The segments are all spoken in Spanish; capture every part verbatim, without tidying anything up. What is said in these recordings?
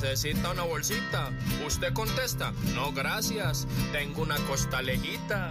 ¿Necesita una bolsita? Usted contesta, no gracias, tengo una costalejita.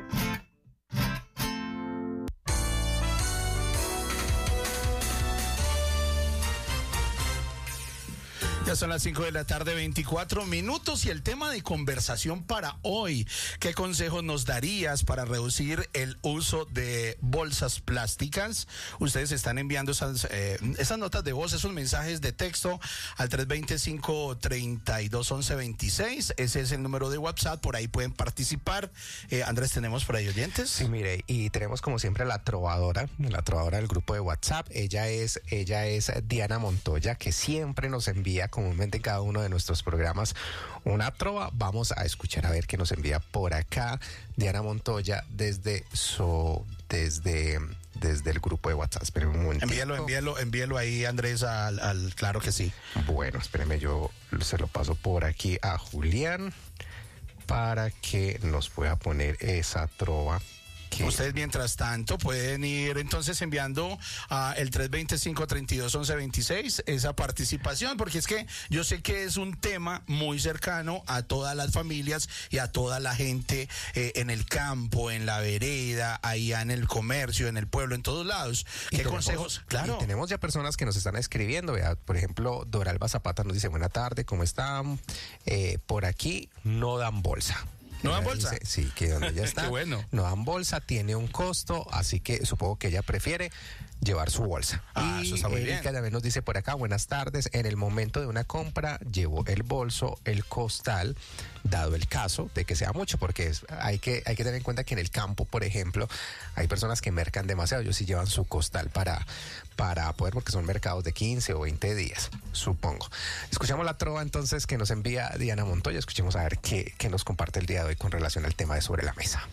Ya son las cinco de la tarde, veinticuatro minutos, y el tema de conversación para hoy: ¿qué consejos nos darías para reducir el uso de bolsas plásticas? Ustedes están enviando esas, eh, esas notas de voz, esos mensajes de texto al tres dos cinco, tres dos, once, veintiséis. Ese es el número de WhatsApp, por ahí pueden participar. Eh, Andrés, ¿tenemos por ahí oyentes? Sí, mire, y tenemos como siempre la trovadora, la trovadora del grupo de WhatsApp. Ella es, ella es Diana Montoya, que siempre nos envía comúnmente en cada uno de nuestros programas una trova. Vamos a escuchar a ver qué nos envía por acá Diana Montoya desde su, desde, desde el grupo de WhatsApp. Espérenme un momentito. Envíalo, envíalo, envíalo ahí, Andrés, al, al claro que sí. Bueno, espérenme, yo se lo paso por aquí a Julián para que nos pueda poner esa trova. ¿Qué? Ustedes, mientras tanto, pueden ir entonces enviando a el tres dos cinco, tres dos, once, veintiséis esa participación, porque es que yo sé que es un tema muy cercano a todas las familias y a toda la gente eh, en el campo, en la vereda, allá en el comercio, en el pueblo, en todos lados. ¿Qué tenemos, consejos? Claro. Y tenemos ya personas que nos están escribiendo. Vea, por ejemplo, Doralba Zapata nos dice: buena tarde, ¿cómo están? Eh, por aquí no dan bolsa. ¿No dan bolsa? Dice, sí, que donde ella está. Qué bueno. No dan bolsa, tiene un costo, así que supongo que ella prefiere llevar su bolsa. Ah, y eso está muy Erika bien. también nos dice por acá: buenas tardes, en el momento de una compra llevo el bolso, el costal, dado el caso de que sea mucho, porque es, hay que hay que tener en cuenta que en el campo, por ejemplo, hay personas que mercan demasiado. Ellos sí llevan su costal para, para poder, porque son mercados de quince o veinte días, supongo. Escuchamos la trova entonces que nos envía Diana Montoya. Escuchemos a ver qué, qué nos comparte el día de hoy con relación al tema de Sobre la Mesa.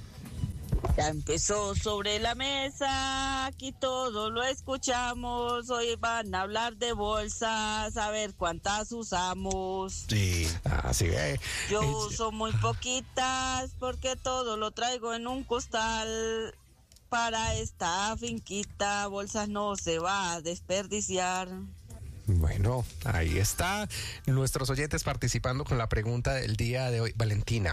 Ya empezó Sobre la Mesa, aquí todo lo escuchamos. Hoy van a hablar de bolsas, a ver cuántas usamos. Sí. Así ve. Yo uso muy poquitas porque todo lo traigo en un costal. Para esta finquita, bolsas no se va a desperdiciar. Bueno, ahí está. Nuestros oyentes participando con la pregunta del día de hoy. Valentina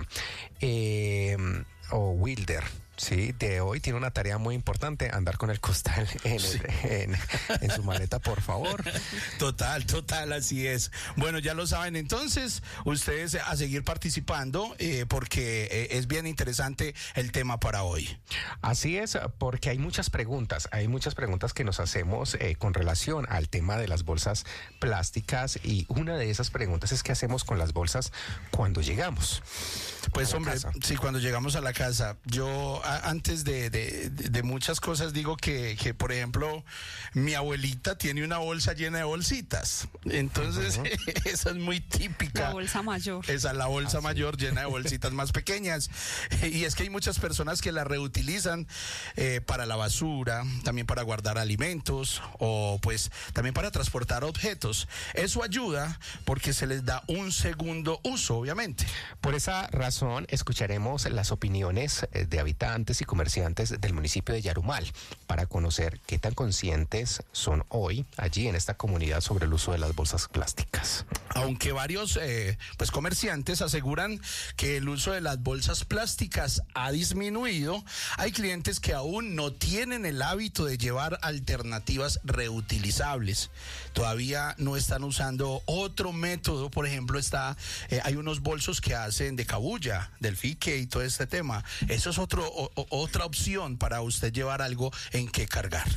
eh, o Wilder, sí, de hoy tiene una tarea muy importante: andar con el costal en, Sí. el, en, en su maleta, por favor. Total, total, así es. Bueno, ya lo saben entonces, ustedes a seguir participando eh, porque eh, es bien interesante el tema para hoy. Así es, porque hay muchas preguntas, hay muchas preguntas que nos hacemos eh, con relación al tema de las bolsas plásticas, y una de esas preguntas es: ¿qué hacemos con las bolsas cuando llegamos? Pues a la hombre, casa? sí, cuando llegamos a la casa, yo a, antes de, de, de muchas cosas digo que, que, por ejemplo, mi abuelita tiene una bolsa llena de bolsitas. Entonces, uh-huh. Esa es muy típica. La bolsa mayor. Esa es la bolsa Ah, mayor sí. llena de bolsitas más pequeñas. Y es que hay muchas personas que la reutilizan eh, para la basura, también para guardar alimentos o pues también para transportar objetos. Eso ayuda porque se les da un segundo uso, obviamente. Por esa razón, escucharemos las opiniones de habitantes y comerciantes del municipio de Yarumal para conocer qué tan conscientes son hoy allí en esta comunidad sobre el uso de las bolsas plásticas. Aunque varios eh, pues comerciantes aseguran que el uso de las bolsas plásticas ha disminuido, hay clientes que aún no tienen el hábito de llevar alternativas reutilizables. Todavía no están usando otro método. Por ejemplo, está eh, hay unos bolsos que hacen de cabuya, del fique y todo este tema. Eso es otro, o, otra opción para usted llevar algo en que cargar.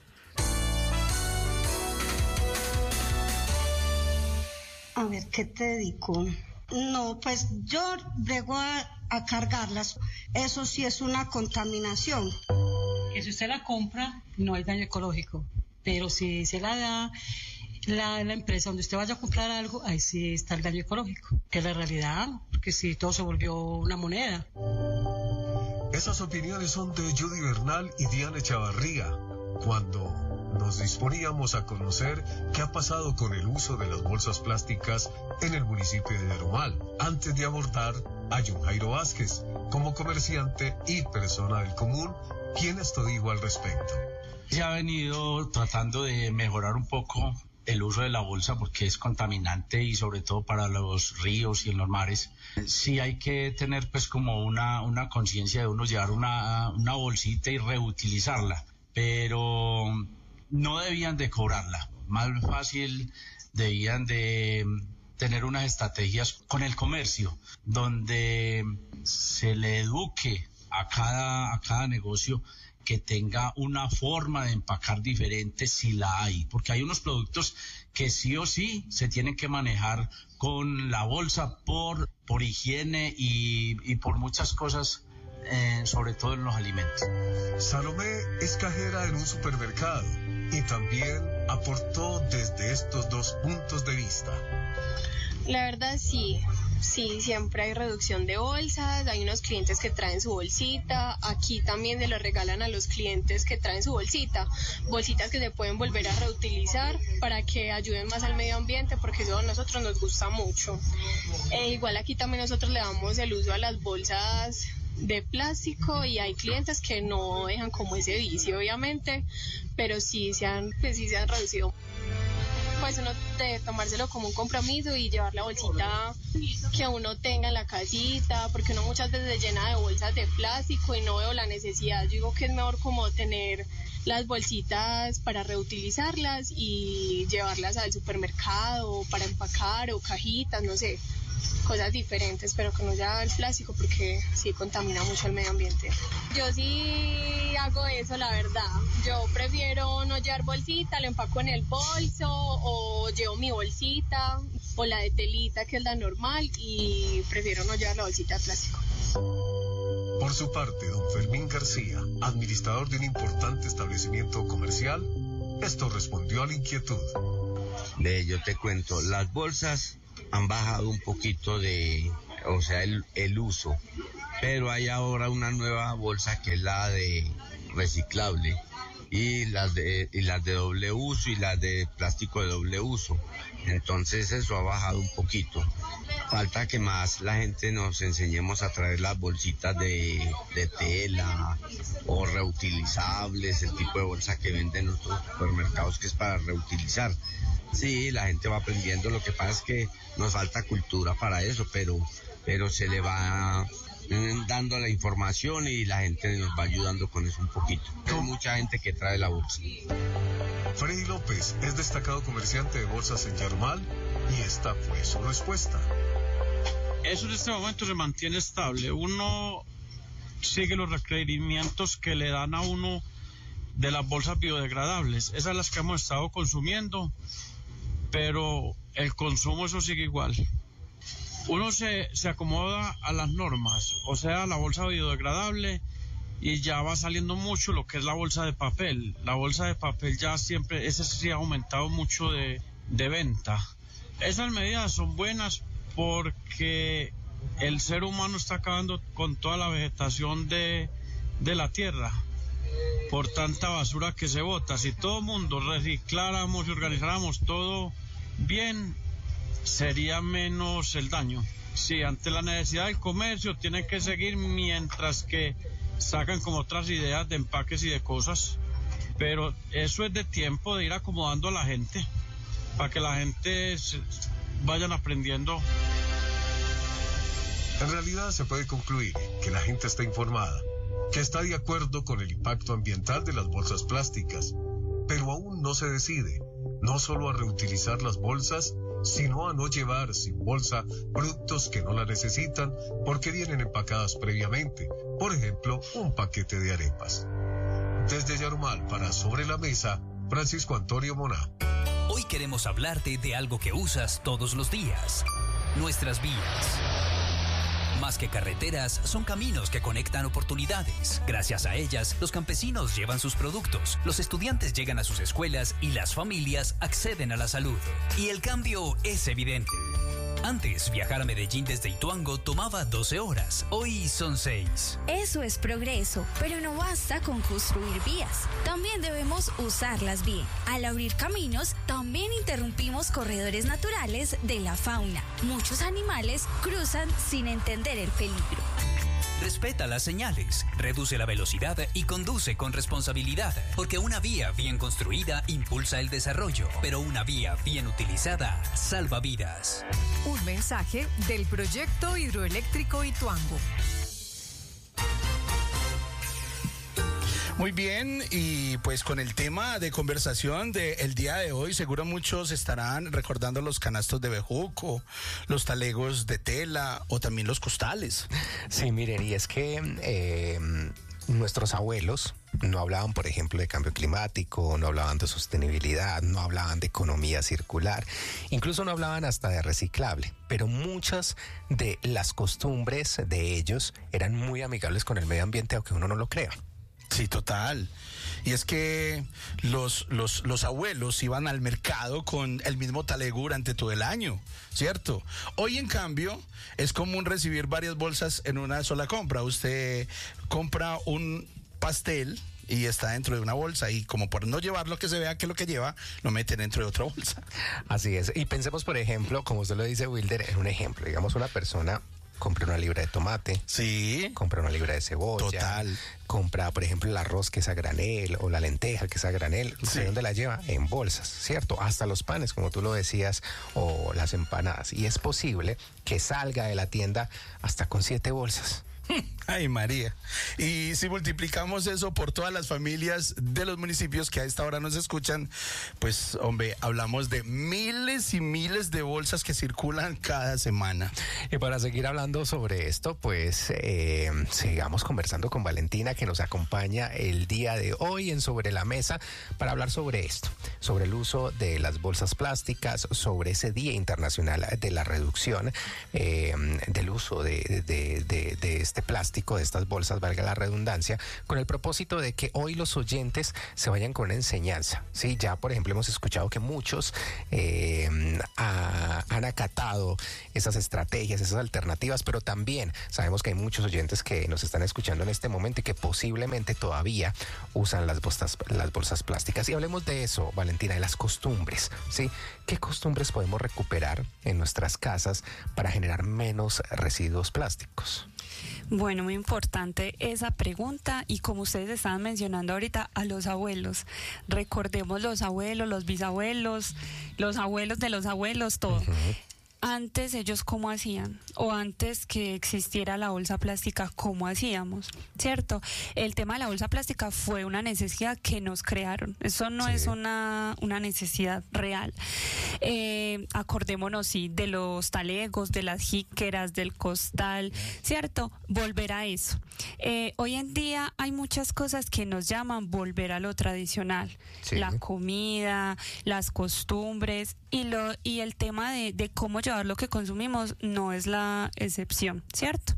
A ver, ¿qué te digo? No, pues yo llego a, a cargarlas. Eso sí es una contaminación. Que si usted la compra, no hay daño ecológico. Pero si se la da la, la empresa donde usted vaya a comprar algo, ahí sí está el daño ecológico, que es la realidad, porque si todo se volvió una moneda. Esas opiniones son de Judy Bernal y Diana Chavarría, cuando nos disponíamos a conocer qué ha pasado con el uso de las bolsas plásticas en el municipio de Yarumal, antes de abordar a John Jairo Vázquez, como comerciante y persona del común, quien esto dijo al respecto. Se ha venido tratando de mejorar un poco el uso de la bolsa porque es contaminante y sobre todo para los ríos y en los mares. Sí hay que tener pues como una, una conciencia de uno llevar una, una bolsita y reutilizarla, pero no debían de cobrarla. Más fácil debían de tener unas estrategias con el comercio donde se le eduque a cada, a cada negocio que tenga una forma de empacar diferente si la hay, porque hay unos productos que sí o sí se tienen que manejar con la bolsa por, por higiene y, y por muchas cosas, eh, sobre todo en los alimentos. Salomé es cajera en un supermercado y también aportó desde estos dos puntos de vista. La verdad sí, sí, siempre hay reducción de bolsas, hay unos clientes que traen su bolsita, aquí también se lo regalan a los clientes que traen su bolsita, bolsitas que se pueden volver a reutilizar para que ayuden más al medio ambiente, porque eso a nosotros nos gusta mucho. E igual aquí también nosotros le damos el uso a las bolsas de plástico y hay clientes que no dejan como ese vicio obviamente, pero sí se han, pues sí se han reducido. Pues uno debe tomárselo como un compromiso y llevar la bolsita que uno tenga en la casita, porque uno muchas veces se llena de bolsas de plástico y no veo la necesidad. Yo digo que es mejor como tener las bolsitas para reutilizarlas y llevarlas al supermercado para empacar o cajitas, no sé, cosas diferentes, pero que no sea el plástico porque sí contamina mucho el medio ambiente. Yo sí hago eso, la verdad. Yo prefiero no llevar bolsita, lo empaco en el bolso o llevo mi bolsita o la de telita que es la normal y prefiero no llevar la bolsita de plástico. Por su parte, don Fermín García, administrador de un importante establecimiento comercial, esto respondió a la inquietud. Ve, yo te cuento, las bolsas han bajado un poquito de, o sea, el, el uso, pero hay ahora una nueva bolsa que es la de reciclable y las de y las de doble uso y las de plástico de doble uso. Entonces eso ha bajado un poquito. Falta que más la gente nos enseñemos a traer las bolsitas de, de tela o reutilizables, el tipo de bolsa que venden los supermercados que es para reutilizar. Sí, la gente va aprendiendo, lo que pasa es que nos falta cultura para eso, pero, pero se le va dando la información y la gente nos va ayudando con eso un poquito. Hay mucha gente que trae la bolsa. Freddy López es destacado comerciante de bolsas en Yarumal y esta fue su respuesta. Eso en este momento se mantiene estable. Uno sigue los requerimientos que le dan a uno de las bolsas biodegradables. Esas son las que hemos estado consumiendo, pero el consumo eso sigue igual. Uno se, se acomoda a las normas, o sea, la bolsa biodegradable, y ya va saliendo mucho lo que es la bolsa de papel. La bolsa de papel ya siempre, ese sí ha aumentado mucho de, de venta. Esas medidas son buenas porque el ser humano está acabando con toda la vegetación de, de la tierra por tanta basura que se bota. Si todo el mundo recicláramos y organizáramos todo bien, sería menos el daño. Sí, ante la necesidad del comercio tienen que seguir mientras que sacan como otras ideas de empaques y de cosas, pero eso es de tiempo de ir acomodando a la gente para que la gente se vayan aprendiendo. En realidad se puede concluir que la gente está informada, que está de acuerdo con el impacto ambiental de las bolsas plásticas, pero aún no se decide, no solo a reutilizar las bolsas, sino a no llevar sin bolsa productos que no la necesitan porque vienen empacadas previamente, por ejemplo, un paquete de arepas. Desde Yarumal para Sobre la Mesa, Francisco Antonio Moná. Hoy queremos hablarte de algo que usas todos los días, nuestras vías. Más que carreteras, son caminos que conectan oportunidades. Gracias a ellas, los campesinos llevan sus productos, los estudiantes llegan a sus escuelas y las familias acceden a la salud. Y el cambio es evidente. Antes, viajar a Medellín desde Ituango tomaba doce horas, hoy son seis. Eso es progreso, pero no basta con construir vías. También debemos usarlas bien. Al abrir caminos, también interrumpimos corredores naturales de la fauna. Muchos animales cruzan sin entender el peligro. Respeta las señales, reduce la velocidad y conduce con responsabilidad, porque una vía bien construida impulsa el desarrollo, pero una vía bien utilizada salva vidas. Un mensaje del Proyecto Hidroeléctrico Ituango. Muy bien, y pues con el tema de conversación del día de hoy, seguro muchos estarán recordando los canastos de bejuco, los talegos de tela o también los costales. Sí, miren, y es que eh, nuestros abuelos no hablaban, por ejemplo, de cambio climático, no hablaban de sostenibilidad, no hablaban de economía circular, incluso no hablaban hasta de reciclable, pero muchas de las costumbres de ellos eran muy amigables con el medio ambiente, aunque uno no lo crea. Sí, total. Y es que los, los, los abuelos iban al mercado con el mismo talego durante todo el año, ¿cierto? Hoy, en cambio, es común recibir varias bolsas en una sola compra. Usted compra un pastel y está dentro de una bolsa, y como por no llevar lo que se vea que es lo que lleva, lo meten dentro de otra bolsa. Así es. Y pensemos, por ejemplo, como usted lo dice, Wilder, en un ejemplo. Digamos, una persona compra una libra de tomate. Sí. Compra una libra de cebolla. Total. Compra, por ejemplo, el arroz que es a granel o la lenteja que es a granel. Sí. ¿De dónde la lleva? En bolsas, ¿cierto? Hasta los panes, como tú lo decías, o las empanadas. Y es posible que salga de la tienda hasta con siete bolsas. Ay, María. Y si multiplicamos eso por todas las familias de los municipios que a esta hora nos escuchan, pues, hombre, hablamos de miles y miles de bolsas que circulan cada semana. Y para seguir hablando sobre esto, pues, eh, sigamos conversando con Valentina, que nos acompaña el día de hoy en Sobre la Mesa para hablar sobre esto, sobre el uso de las bolsas plásticas, sobre ese Día Internacional de la Reducción eh, del uso de, de, de, de este plástico, de estas bolsas, valga la redundancia, con el propósito de que hoy los oyentes se vayan con una enseñanza. Sí, ya por ejemplo hemos escuchado que muchos eh, a, han acatado esas estrategias, esas alternativas, pero también sabemos que hay muchos oyentes que nos están escuchando en este momento y que posiblemente todavía usan las bolsas, las bolsas plásticas. Y hablemos de eso, Valentina, de las costumbres, ¿sí? ¿Qué costumbres podemos recuperar en nuestras casas para generar menos residuos plásticos? Bueno, muy importante esa pregunta, y como ustedes estaban mencionando ahorita, a los abuelos. Recordemos los abuelos, los bisabuelos, los abuelos de los abuelos, todo. Uh-huh. Antes ellos cómo hacían, o antes que existiera la bolsa plástica, cómo hacíamos, ¿cierto? El tema de la bolsa plástica fue una necesidad que nos crearon. Eso no sí. es una, una necesidad real. Eh, acordémonos, sí, de los talegos, de las jíqueras, del costal, ¿cierto? Volver a eso. Eh, hoy en día hay muchas cosas que nos llaman volver a lo tradicional. Sí. La comida, las costumbres y, lo, y el tema de, de cómo llevar lo que consumimos no es la excepción, ¿cierto?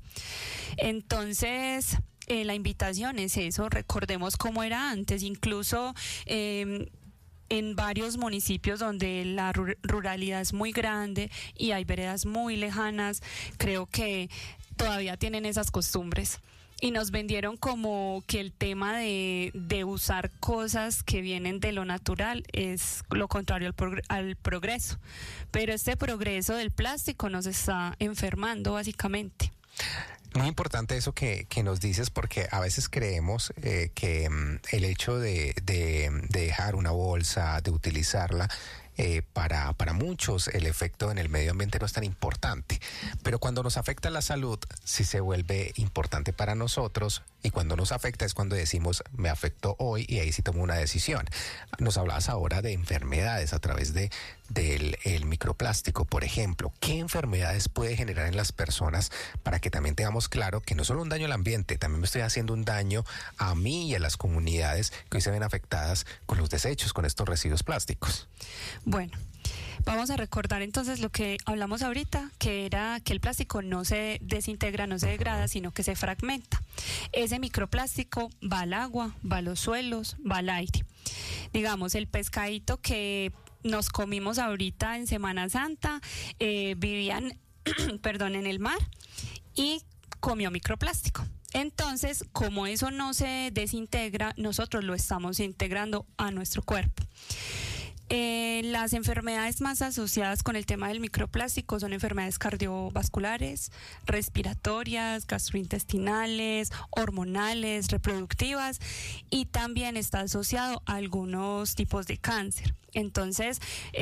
Entonces, eh, la invitación es eso, recordemos cómo era antes, incluso eh, en varios municipios donde la ruralidad es muy grande y hay veredas muy lejanas, creo que todavía tienen esas costumbres. Y nos vendieron como que el tema de, de usar cosas que vienen de lo natural es lo contrario al, progr- al progreso. Pero este progreso del plástico nos está enfermando básicamente. Muy importante eso que, que nos dices, porque a veces creemos eh, que um, el hecho de, de, de dejar una bolsa, de utilizarla, Eh, para, para muchos el efecto en el medio ambiente no es tan importante, pero cuando nos afecta la salud sí se vuelve importante para nosotros, y cuando nos afecta es cuando decimos me afectó hoy y ahí sí tomo una decisión. Nos hablabas ahora de enfermedades a través de del el microplástico, por ejemplo. ¿Qué enfermedades puede generar en las personas para que también tengamos claro que no solo un daño al ambiente, también me estoy haciendo un daño a mí y a las comunidades que hoy se ven afectadas con los desechos, con estos residuos plásticos? Bueno, vamos a recordar entonces lo que hablamos ahorita, que era que el plástico no se desintegra, no se degrada, sino que se fragmenta. Ese microplástico va al agua, va a los suelos, va al aire. Digamos, el pescadito que nos comimos ahorita en Semana Santa, eh, vivían, perdón, en el mar y comió microplástico. Entonces, como eso no se desintegra, nosotros lo estamos integrando a nuestro cuerpo. Eh, las enfermedades más asociadas con el tema del microplástico son enfermedades cardiovasculares, respiratorias, gastrointestinales, hormonales, reproductivas, y también está asociado a algunos tipos de cáncer. Entonces,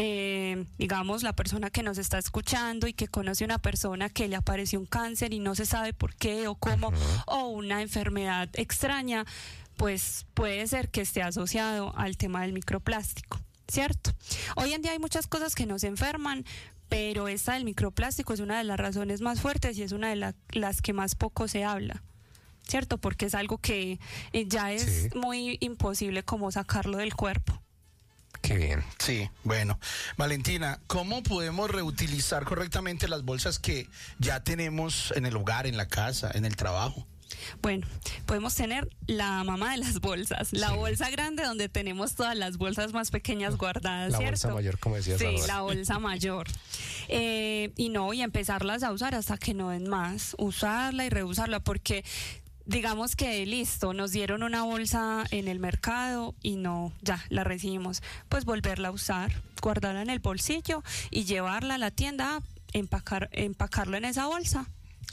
eh, digamos, la persona que nos está escuchando y que conoce una persona que le apareció un cáncer y no se sabe por qué o cómo, uh-huh. o una enfermedad extraña, pues puede ser que esté asociado al tema del microplástico, ¿cierto? Hoy en día hay muchas cosas que nos enferman, pero esta del microplástico es una de las razones más fuertes y es una de la, las que más poco se habla, ¿cierto? Porque es algo que eh, ya es sí. muy imposible como sacarlo del cuerpo. Qué bien. Sí, bueno. Valentina, ¿cómo podemos reutilizar correctamente las bolsas que ya tenemos en el hogar, en la casa, en el trabajo? Bueno, podemos tener la mamá de las bolsas, la sí. bolsa grande donde tenemos todas las bolsas más pequeñas guardadas, la ¿cierto? Bolsa mayor, como decías. Sí, ahora. la bolsa mayor. Eh, y no, y empezarlas a usar hasta que no den más, usarla y reusarla, porque digamos que listo, nos dieron una bolsa en el mercado y no, ya, la recibimos, pues volverla a usar, guardarla en el bolsillo y llevarla a la tienda, empacar, empacarlo en esa bolsa.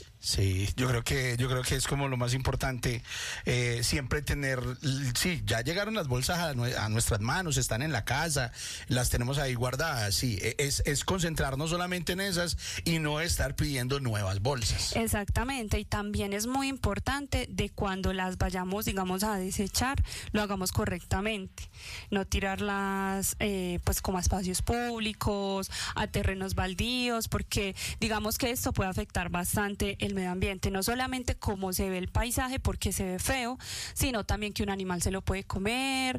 Sí, yo creo que yo creo que es como lo más importante, eh, siempre tener, sí, ya llegaron las bolsas a, a nuestras manos, están en la casa, las tenemos ahí guardadas, sí, es, es concentrarnos solamente en esas y no estar pidiendo nuevas bolsas. Exactamente, y también es muy importante de cuando las vayamos, digamos, a desechar, lo hagamos correctamente, no tirarlas eh, pues como a espacios públicos, a terrenos baldíos, porque digamos que esto puede afectar bastante el medio ambiente, no solamente cómo se ve el paisaje porque se ve feo, sino también que un animal se lo puede comer,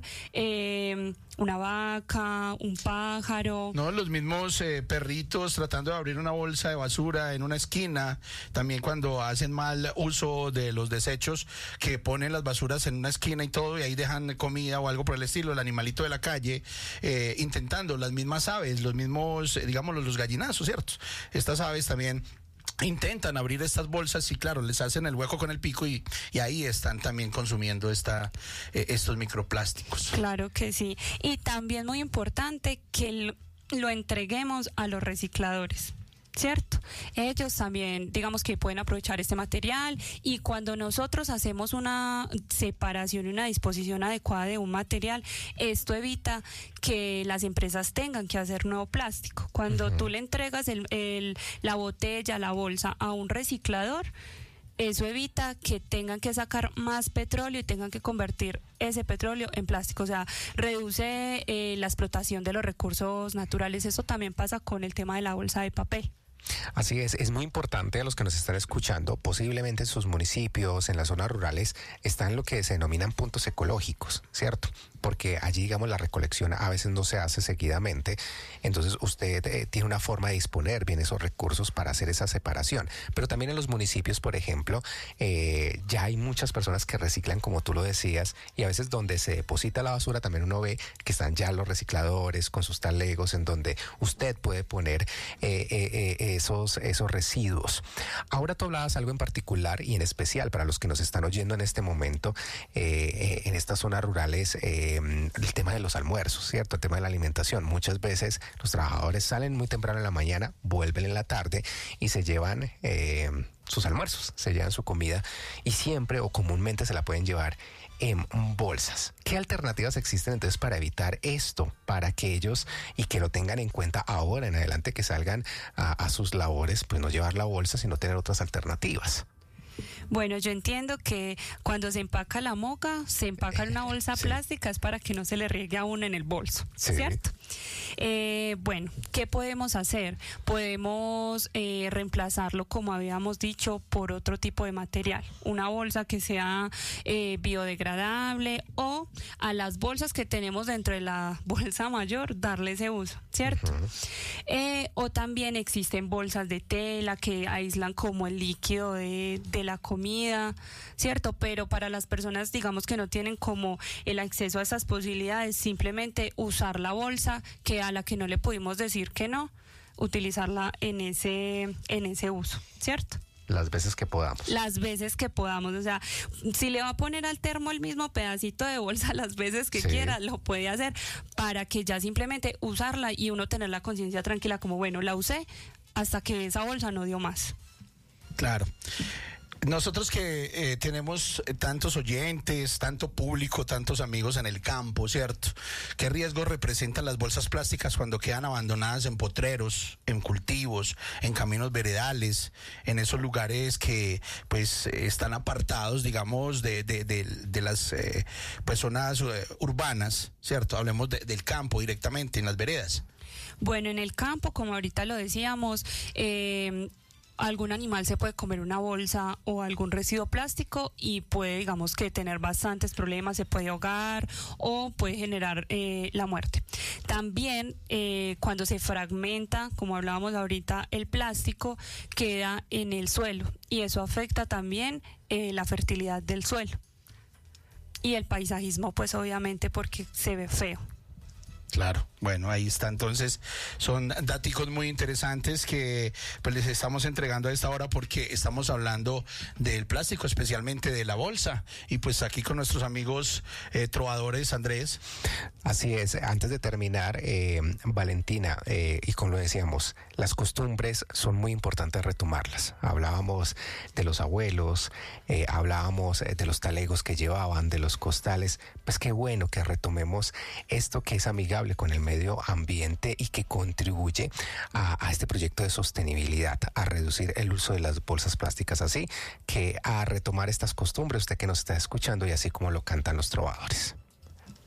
eh, una vaca, un pájaro. No, los mismos eh, perritos tratando de abrir una bolsa de basura en una esquina, también cuando hacen mal uso de los desechos, que ponen las basuras en una esquina y todo, y ahí dejan comida o algo por el estilo, el animalito de la calle, eh, intentando, las mismas aves, los mismos, eh, digamos, los gallinazos, ¿cierto? Estas aves también intentan abrir estas bolsas y claro, les hacen el hueco con el pico y, y ahí están también consumiendo esta, eh, estos microplásticos. Claro que sí. Y también muy importante que lo, lo entreguemos a los recicladores, ¿cierto? Ellos también, digamos que pueden aprovechar este material y cuando nosotros hacemos una separación y una disposición adecuada de un material, esto evita que las empresas tengan que hacer nuevo plástico. Cuando uh-huh. tú le entregas el, el, la botella, la bolsa a un reciclador, eso evita que tengan que sacar más petróleo y tengan que convertir ese petróleo en plástico, o sea, reduce eh, la explotación de los recursos naturales. Eso también pasa con el tema de la bolsa de papel. Así es, es muy importante a los que nos están escuchando, posiblemente en sus municipios, en las zonas rurales, están lo que se denominan puntos ecológicos, ¿cierto? Porque allí, digamos, la recolección a veces no se hace seguidamente, entonces usted eh, tiene una forma de disponer bien esos recursos para hacer esa separación. Pero también en los municipios, por ejemplo, eh, ya hay muchas personas que reciclan, como tú lo decías, y a veces donde se deposita la basura también uno ve que están ya los recicladores con sus talegos en donde usted puede poner eh, eh, eh, esos, esos residuos. Ahora tú hablabas algo en particular y en especial para los que nos están oyendo en este momento, eh, eh, en estas zonas rurales, eh, el tema de los almuerzos, ¿cierto? El tema de la alimentación. Muchas veces los trabajadores salen muy temprano en la mañana, vuelven en la tarde y se llevan eh, sus almuerzos, se llevan su comida y siempre o comúnmente se la pueden llevar en bolsas. ¿Qué alternativas existen entonces para evitar esto? Para que ellos, y que lo tengan en cuenta ahora en adelante, que salgan a, a sus labores, pues no llevar la bolsa, sino tener otras alternativas. Bueno, yo entiendo que cuando se empaca la moca, se empaca en una bolsa sí. plástica, es para que no se le riegue a uno en el bolso, sí. ¿cierto? Eh, bueno, ¿qué podemos hacer? Podemos eh, reemplazarlo, como habíamos dicho, por otro tipo de material. Una bolsa que sea eh, biodegradable o a las bolsas que tenemos dentro de la bolsa mayor, darle ese uso, ¿cierto? Uh-huh. Eh, o también existen bolsas de tela que aíslan como el líquido de, de la comida, ¿cierto? Pero para las personas, digamos, que no tienen como el acceso a esas posibilidades, simplemente usar la bolsa que a la que no le pudimos decir que no, utilizarla en ese, en ese uso, ¿cierto? Las veces que podamos. Las veces que podamos, o sea, si le va a poner al termo el mismo pedacito de bolsa las veces que sí. quiera, lo puede hacer para que ya simplemente usarla y uno tener la conciencia tranquila como, bueno, la usé hasta que esa bolsa no dio más. Claro. Nosotros que eh, tenemos tantos oyentes, tanto público, tantos amigos en el campo, ¿cierto? ¿Qué riesgos representan las bolsas plásticas cuando quedan abandonadas en potreros, en cultivos, en caminos veredales, en esos lugares que pues están apartados, digamos, de, de, de, de las eh, pues, zonas eh, urbanas, ¿cierto? Hablemos de, del campo directamente, en las veredas. Bueno, en el campo, como ahorita lo decíamos, eh, algún animal se puede comer una bolsa o algún residuo plástico y puede, digamos, que tener bastantes problemas, se puede ahogar o puede generar eh, la muerte. También eh, cuando se fragmenta, como hablábamos ahorita, el plástico queda en el suelo y eso afecta también eh, la fertilidad del suelo y el paisajismo, pues obviamente porque se ve feo. Claro, bueno, ahí está. Entonces, son datos muy interesantes que pues les estamos entregando a esta hora porque estamos hablando del plástico, especialmente de la bolsa. Y pues aquí con nuestros amigos eh, trovadores, Andrés. Así es, antes de terminar, eh, Valentina, eh, y como lo decíamos, las costumbres son muy importantes retomarlas. Hablábamos de los abuelos, eh, hablábamos de los talegos que llevaban, de los costales. Pues qué bueno que retomemos esto que es amigable con el medio ambiente y que contribuye a, a este proyecto de sostenibilidad, a reducir el uso de las bolsas plásticas, así que a retomar estas costumbres, usted que nos está escuchando y así como lo cantan los trovadores.